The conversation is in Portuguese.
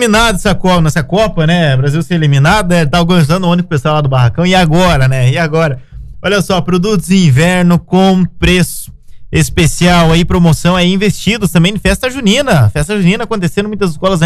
eliminado nessa Copa, né? Brasil ser eliminado, né? Tá organizando o ônibus pessoal lá do Barracão. E agora, né? E agora? Olha só, produtos de inverno com preço especial aí, promoção aí, investidos também em festa junina. Festa junina acontecendo em muitas escolas